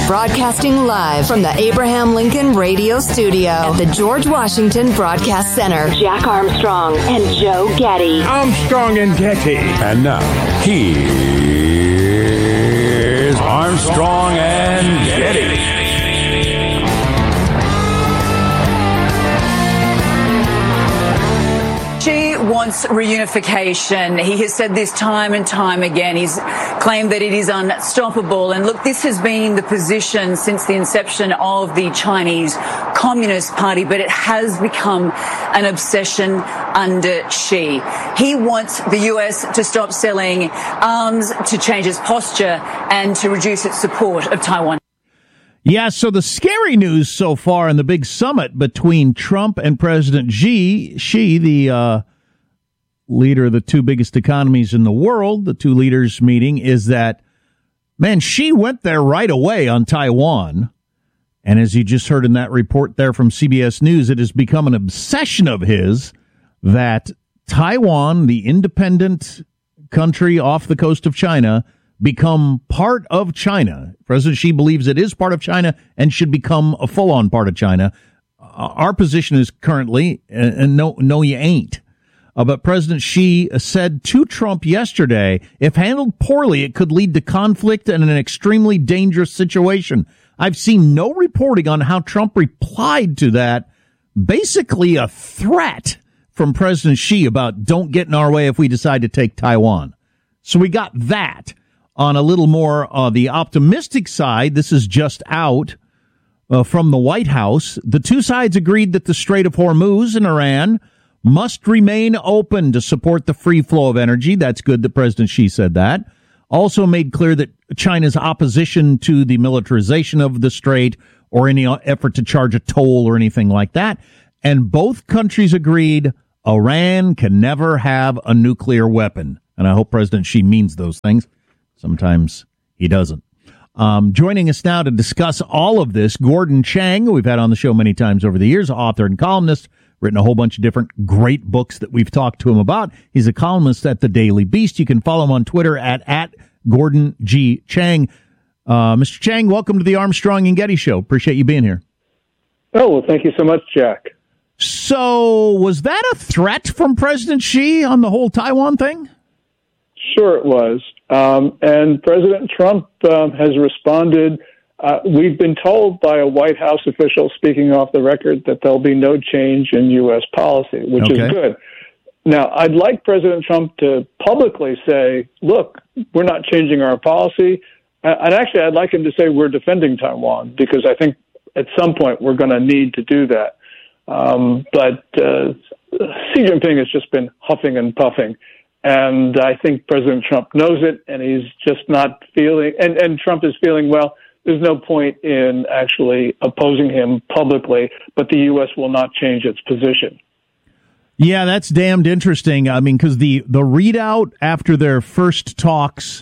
Broadcasting live from the Abraham Lincoln Radio Studio at the George Washington Broadcast Center. Jack Armstrong and Joe Getty. Armstrong and Getty. And now, here's Armstrong and Getty. Xi wants reunification. He has said this time and time again. He's claimed that it is unstoppable. And look, this has been the position since the inception of the Chinese Communist Party, but it has become an obsession under Xi. He wants the US to stop selling arms, to change its posture, and to reduce its support of Taiwan. Yeah, so the scary news so far in the big summit between Trump and President Xi, the leader of the two biggest economies in the world, the two leaders meeting, is that, man, Xi went there right away on Taiwan. And as you just heard in that report there from CBS News, it has become an obsession of his that Taiwan, the independent country off the coast of China, become part of China. President Xi believes it is part of China and should become a full-on part of China. Our position is currently, and no, you ain't. But President Xi said to Trump yesterday, if handled poorly, it could lead to conflict and an extremely dangerous situation. I've seen no reporting on how Trump replied to that. Basically a threat from President Xi about don't get in our way if we decide to take Taiwan. So we got that. On a little more the optimistic side, this is just out from the White House. The two sides agreed that the Strait of Hormuz in Iran must remain open to support the free flow of energy. That's good that President Xi said that. Also made clear that China's opposition to the militarization of the strait or any effort to charge a toll or anything like that. And both countries agreed Iran can never have a nuclear weapon. And I hope President Xi means those things. Sometimes he doesn't. Joining us now to discuss all of this, Gordon Chang, who we've had on the show many times over the years, author and columnist, written a whole bunch of different great books that we've talked to him about. He's a columnist at the Daily Beast. You can follow him on Twitter at Gordon G. Chang. Mr. Chang, welcome to the Armstrong and Getty Show. Appreciate you being here. Oh, well, thank you so much, Jack. So was that a threat from President Xi on the whole Taiwan thing? Sure it was. And President Trump has responded. We've been told by a White House official speaking off the record that there'll be no change in U.S. policy, which is good. Now, I'd like President Trump to publicly say, look, we're not changing our policy. And actually, I'd like him to say we're defending Taiwan, because I think at some point we're going to need to do that. But Xi Jinping has just been huffing and puffing. And I think President Trump knows it, and he's just not feeling, and Trump is feeling, well, there's no point in actually opposing him publicly, but the U.S. will not change its position. Yeah, that's damned interesting. I mean, because the readout after their first talks,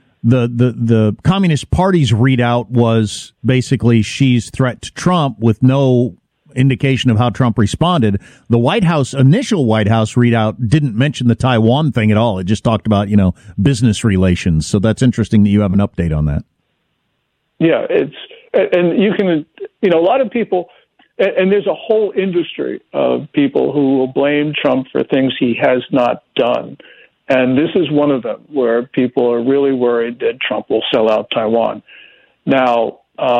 the Communist Party's readout was basically Xi's threat to Trump with no indication of how Trump responded. The initial White House readout didn't mention the Taiwan thing at all. It just talked about, business relations. So that's interesting that you have an update on that. Yeah, and you can, a lot of people, and there's a whole industry of people who will blame Trump for things he has not done. And this is one of them where people are really worried that Trump will sell out Taiwan. Now,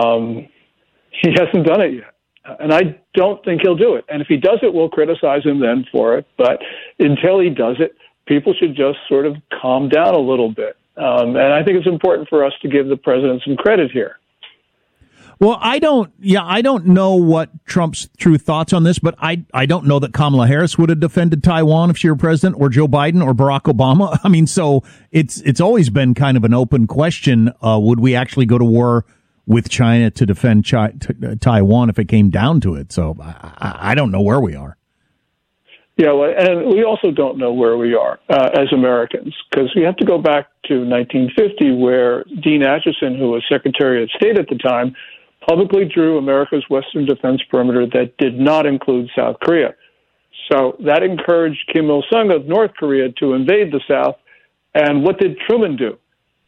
he hasn't done it yet. And I don't think he'll do it. And if he does it, we'll criticize him then for it. But until he does it, people should just sort of calm down a little bit. And I think it's important for us to give the president some credit here. Well, I don't know what Trump's true thoughts on this, but I don't know that Kamala Harris would have defended Taiwan if she were president, or Joe Biden or Barack Obama. I mean, so it's always been kind of an open question. Would we actually go to war with China to defend Taiwan if it came down to it? So I don't know where we are. Yeah, well, and we also don't know where we are as Americans, because we have to go back to 1950, where Dean Acheson, who was Secretary of State at the time, publicly drew America's Western Defense Perimeter that did not include South Korea. So that encouraged Kim Il-sung of North Korea to invade the South. And what did Truman do?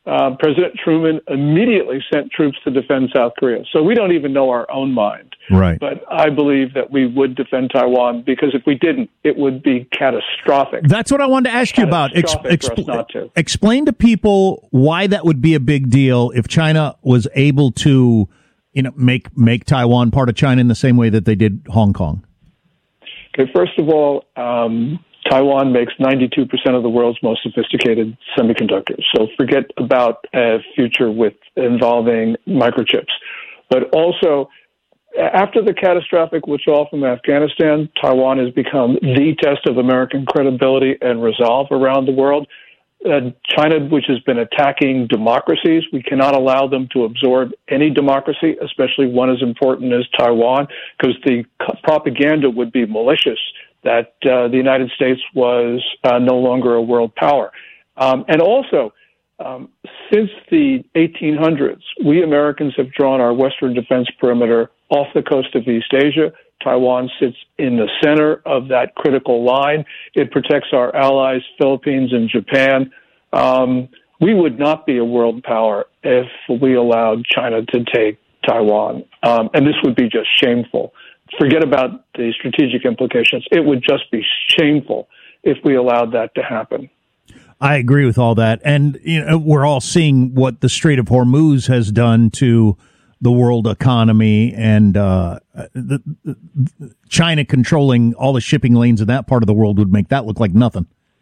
President Truman immediately sent troops to defend South Korea. So we don't even know our own mind. Right. But I believe that we would defend Taiwan, because if we didn't, it would be catastrophic. That's what I wanted to ask you about. For us not to. Explain to people why that would be a big deal if China was able to, make Taiwan part of China in the same way that they did Hong Kong. Okay, first of all, Taiwan makes 92% of the world's most sophisticated semiconductors. So forget about a future involving microchips. But also, after the catastrophic withdrawal from Afghanistan, Taiwan has become the test of American credibility and resolve around the world. China, which has been attacking democracies, we cannot allow them to absorb any democracy, especially one as important as Taiwan, because the propaganda would be malicious that the United States was no longer a world power. And also, since the 1800s, we Americans have drawn our western defense perimeter off the coast of East Asia. Taiwan sits in the center of that critical line. It protects our allies, Philippines and Japan. We would not be a world power if we allowed China to take Taiwan. And this would be just shameful. Forget about the strategic implications. It would just be shameful if we allowed that to happen. I agree with all that. And we're all seeing what the Strait of Hormuz has done to the world economy, and China controlling all the shipping lanes in that part of the world would make that look like nothing.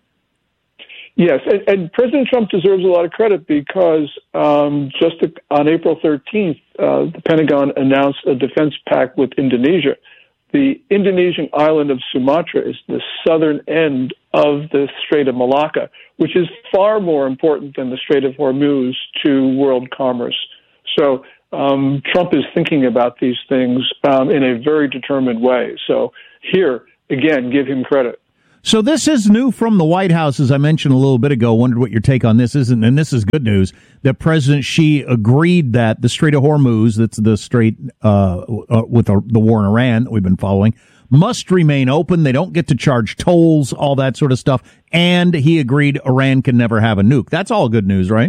Yes, and President Trump deserves a lot of credit, because just on April 13th, the Pentagon announced a defense pact with Indonesia. The Indonesian island of Sumatra is the southern end of the Strait of Malacca, which is far more important than the Strait of Hormuz to world commerce. So Trump is thinking about these things in a very determined way. So here, again, give him credit. So this is new from the White House, as I mentioned a little bit ago. Wondered what your take on this is, and this is good news, that President Xi agreed that the Strait of Hormuz, that's the strait with the war in Iran that we've been following, must remain open. They don't get to charge tolls, all that sort of stuff. And he agreed Iran can never have a nuke. That's all good news, right?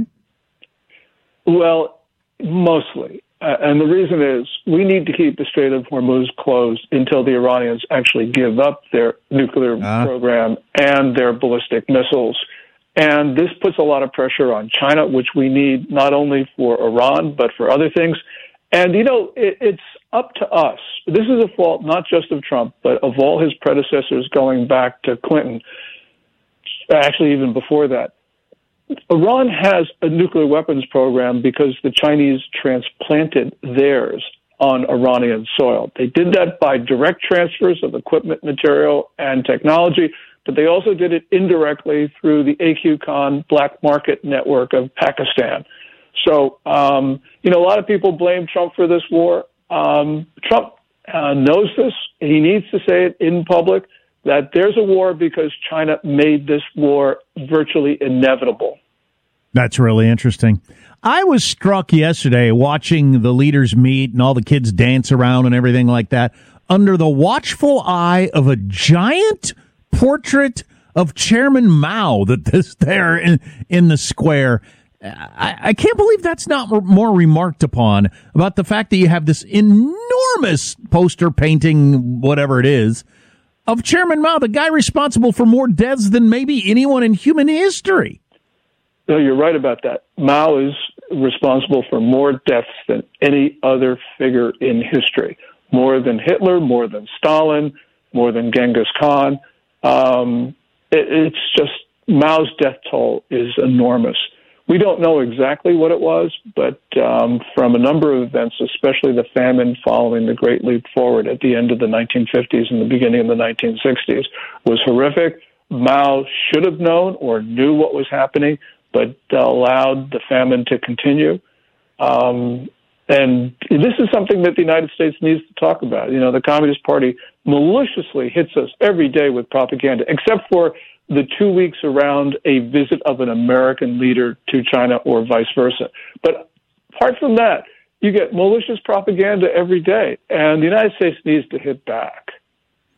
Well, mostly. And the reason is we need to keep the Strait of Hormuz closed until the Iranians actually give up their nuclear program and their ballistic missiles. And this puts a lot of pressure on China, which we need not only for Iran, but for other things. And, it's up to us. This is a fault not just of Trump, but of all his predecessors going back to Clinton, actually even before that. Iran has a nuclear weapons program because the Chinese transplanted theirs on Iranian soil. They did that by direct transfers of equipment, material, and technology, but they also did it indirectly through the AQ-Khan black market network of Pakistan. So, a lot of people blame Trump for this war. Trump knows this. He needs to say it in public, that there's a war because China made this war virtually inevitable. That's really interesting. I was struck yesterday watching the leaders meet and all the kids dance around and everything like that under the watchful eye of a giant portrait of Chairman Mao that's there in the square. I can't believe that's not more remarked upon, about the fact that you have this enormous poster painting, whatever it is, of Chairman Mao, the guy responsible for more deaths than maybe anyone in human history. No, you're right about that. Mao is responsible for more deaths than any other figure in history. More than Hitler, more than Stalin, more than Genghis Khan. It's just Mao's death toll is enormous. We don't know exactly what it was, but from a number of events, especially the famine following the Great Leap Forward at the end of the 1950s and the beginning of the 1960s, was horrific. Mao should have known or knew what was happening, but allowed the famine to continue. And this is something that the United States needs to talk about. You know, the Communist Party maliciously hits us every day with propaganda, except for the 2 weeks around a visit of an American leader to China or vice versa. But apart from that, you get malicious propaganda every day, and the United States needs to hit back.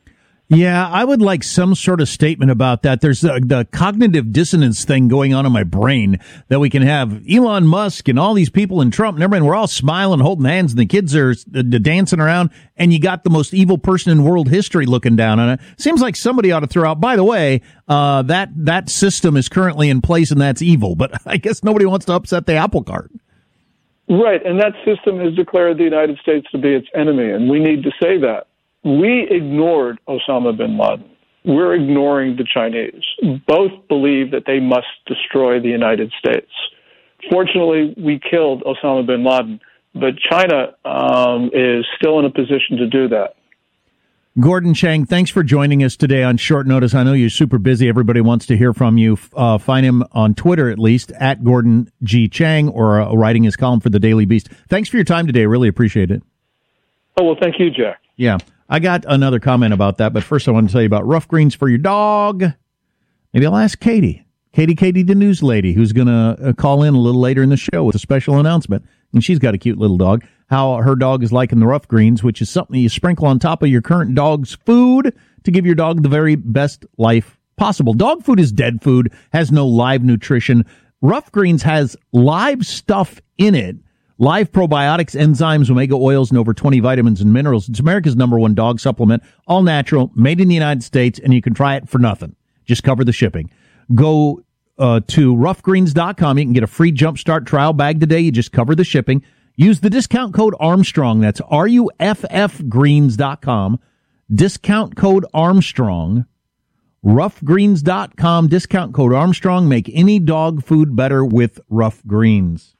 Yeah, I would like some sort of statement about that. There's the cognitive dissonance thing going on in my brain that we can have Elon Musk and all these people and Trump and everybody, we're all smiling, holding hands, and the kids are dancing around, and you got the most evil person in world history looking down on it. Seems like somebody ought to throw out, by the way, that system is currently in place and that's evil, but I guess nobody wants to upset the apple cart. Right, and that system has declared the United States to be its enemy, and we need to say that. We ignored Osama bin Laden. We're ignoring the Chinese. Both believe that they must destroy the United States. Fortunately, we killed Osama bin Laden, but China is still in a position to do that. Gordon Chang, thanks for joining us today on short notice. I know you're super busy. Everybody wants to hear from you. Find him on Twitter, at least, at Gordon G. Chang, or writing his column for the Daily Beast. Thanks for your time today. Really appreciate it. Oh, well, thank you, Jack. Yeah. I got another comment about that, but first I want to tell you about Rough Greens for your dog. Maybe I'll ask Katie, the news lady, who's going to call in a little later in the show with a special announcement. And she's got a cute little dog. How her dog is liking the Rough Greens, which is something you sprinkle on top of your current dog's food to give your dog the very best life possible. Dog food is dead food, has no live nutrition. Rough Greens has live stuff in it. Live probiotics, enzymes, omega oils, and over 20 vitamins and minerals. It's America's #1 dog supplement, all natural, made in the United States, and you can try it for nothing. Just cover the shipping. Go to roughgreens.com. You can get a free Jumpstart trial bag today. You just cover the shipping. Use the discount code Armstrong. That's RUFFgreens.com. Discount code Armstrong. Roughgreens.com. Discount code Armstrong. Make any dog food better with Rough Greens.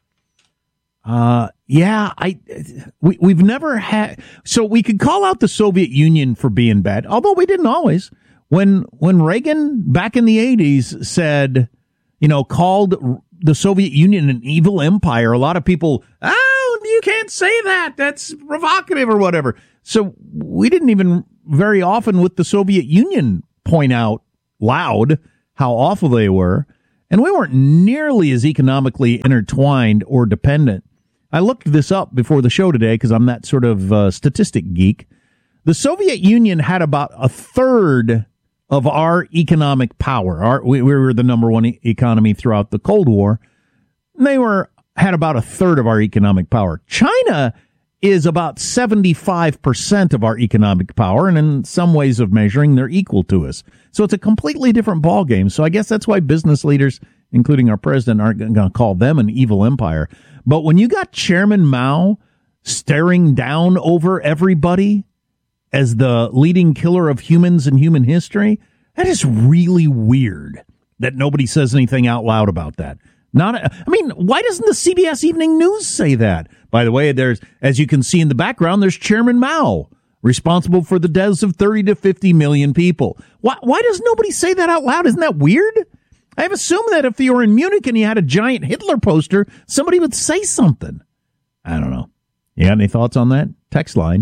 We've never had, so we could call out the Soviet Union for being bad, although we didn't always. When Reagan back in the 80s said, called the Soviet Union an evil empire, a lot of people, you can't say that. That's provocative or whatever. So we didn't even very often with the Soviet Union point out loud how awful they were. And we weren't nearly as economically intertwined or dependent. I looked this up before the show today because I'm that sort of statistic geek. The Soviet Union had about a third of our economic power. We were the #1 economy throughout the Cold War. They had about a third of our economic power. China is about 75% of our economic power, and in some ways of measuring, they're equal to us. So it's a completely different ballgame. So I guess that's why business leaders, including our president, aren't going to call them an evil empire. But when you got Chairman Mao staring down over everybody as the leading killer of humans in human history, that is really weird that nobody says anything out loud about that. Why doesn't the CBS Evening News say that? By the way, as you can see in the background, there's Chairman Mao, responsible for the deaths of 30 to 50 million people. Why does nobody say that out loud? Isn't that weird? I've assumed that if you were in Munich and you had a giant Hitler poster, somebody would say something. I don't know. You got any thoughts on that? Text line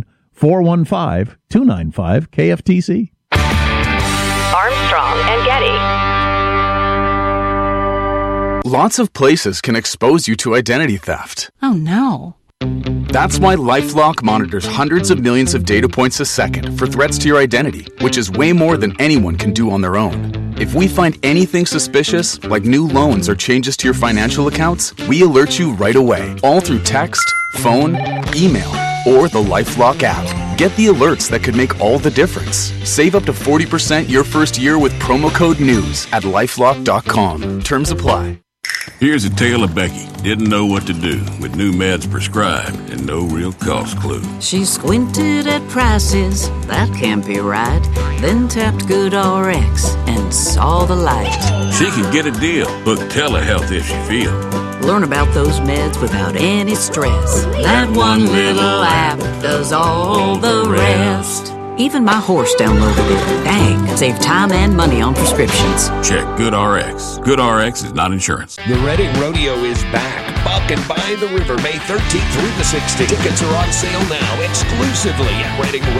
415-295-KFTC. Armstrong and Getty. Lots of places can expose you to identity theft. Oh, no. That's why LifeLock monitors hundreds of millions of data points a second for threats to your identity, which is way more than anyone can do on their own. If we find anything suspicious, like new loans or changes to your financial accounts, we alert you right away, all through text, phone, email, or the LifeLock app. Get the alerts that could make all the difference. Save up to 40% your first year with promo code NEWS at LifeLock.com. Terms apply. Here's a tale of Becky. Didn't know what to do with new meds prescribed and no real cost clue. She squinted at prices, that can't be right. Then tapped GoodRx and saw the light. She can get a deal. Book telehealth if she feels. Learn about those meds without any stress. That one little app does all the rest. Even my horse downloaded it. Dang, save time and money on prescriptions. Check GoodRx. GoodRx is not insurance. The Reading Rodeo is back. Buck and by the River, May 13th through the 16th. Tickets are on sale now exclusively at Reading